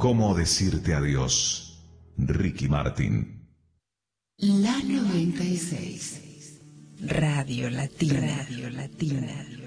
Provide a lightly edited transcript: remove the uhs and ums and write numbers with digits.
cómo decirte adiós. Ricky Martin. La 96. Radio Latina. Radio Latina.